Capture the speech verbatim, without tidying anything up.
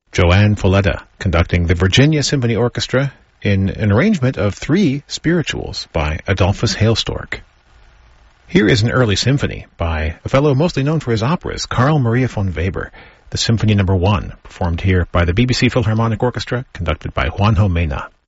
Joanne Folletta conducting the Virginia Symphony Orchestra in an arrangement of three spirituals by Adolphus Hailstork. Here is an early symphony by a fellow mostly known for his operas, Carl Maria von Weber, the Symphony Number One, performed here by the B B C Philharmonic Orchestra, conducted by Juanjo Mena.